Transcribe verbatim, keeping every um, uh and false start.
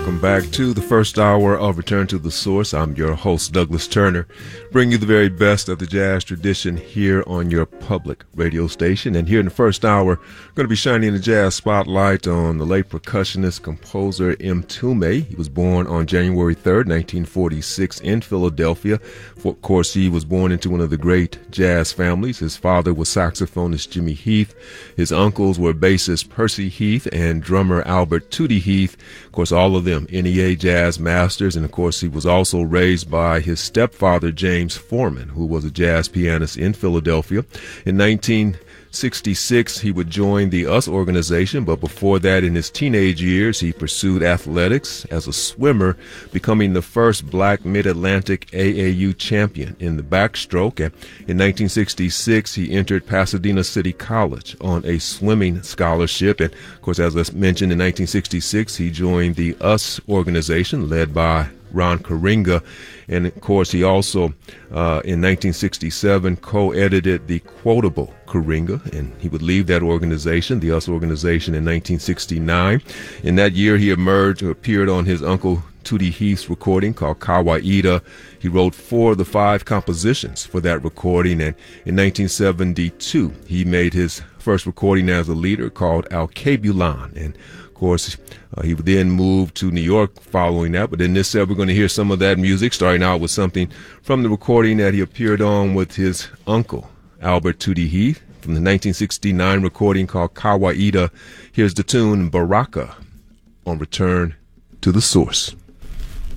welcome back to the first hour of Return to the Source. I'm your host, Douglas Turner, bringing you the very best of the jazz tradition here on your public radio station. And here in the first hour, we're going to be shining the jazz spotlight on the late percussionist, composer M. Tume. He was born on January third, nineteen forty-six in Philadelphia. Of course, he was born into one of the great jazz families. His father was saxophonist Jimmy Heath. His uncles were bassist Percy Heath and drummer Albert Tootie Heath. Of course, all of them N E A jazz masters. And of course, he was also raised by his stepfather, James Foreman, who was a jazz pianist in Philadelphia. In nineteen sixty-six, he would join the U S organization, but before that, in his teenage years, he pursued athletics as a swimmer, becoming the first black Mid-Atlantic A A U champion in the backstroke. And in nineteen sixty-six, he entered Pasadena City College on a swimming scholarship. And of course, as I mentioned, in nineteen sixty-six, he joined the U S organization led by Ron Karenga. And of course, he also, uh, in nineteen sixty-seven, co-edited the Quotable Karenga, and he would leave that organization, the U S organization, in nineteen sixty-nine. In that year, he emerged, or appeared on his uncle Tootie Heath's recording called Kawaida. He wrote four of the five compositions for that recording, and in nineteen seventy-two, he made his first recording as a leader called Alkebulan. And of course, uh, he would then move to New York following that. But in this set, we're going to hear some of that music, starting out with something from the recording that he appeared on with his uncle, Albert Tootie Heath, from the nineteen sixty-nine recording called Kawaida. Here's the tune Baraka on Return to the Source.